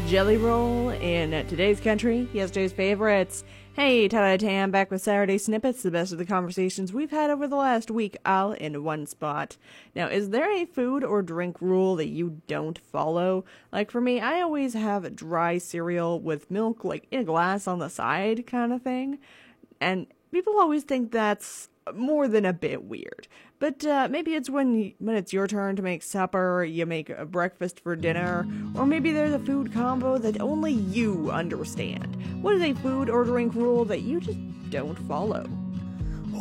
Jelly Roll in today's country, yesterday's favorites. Hey, Tyler Tam back with Saturday Snippets, the best of the conversations we've had over the last week, all in one spot. Now, is there a food or drink rule that you don't follow? Like for me, I always have dry cereal with milk, like in a glass on the side kind of thing. And people always think that's more than a bit weird. But maybe it's when it's your turn to make supper, you make a breakfast for dinner, or maybe there's a food combo that only you understand. What is a food or drink rule that you just don't follow?